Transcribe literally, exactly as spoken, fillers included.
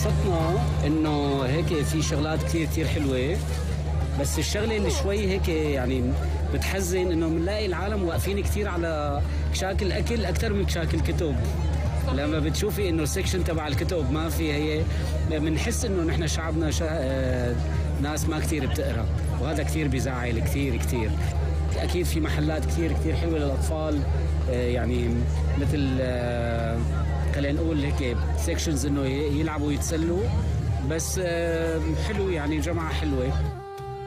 انبسطنا انه هيك في شغلات كثير كثير حلوه، بس الشغله اللي شوي هيك يعني بتحزن انه بنلاقي العالم واقفين كثير على كشاكل اكل اكثر من كشاكل كتب. لما بتشوفي انه السكشن تبع الكتب ما في، هي بنحس انه نحن شعبنا شا... آه... ناس ما كثير بتقرا، وهذا كثير بيزعل كثير كثير. اكيد في محلات كثير كثير حلوه للاطفال، آه يعني مثل آه خلينا نقول هيك سيكشنز انه يلعبوا ويتسلوا، بس آه حلو يعني جمعه حلوه.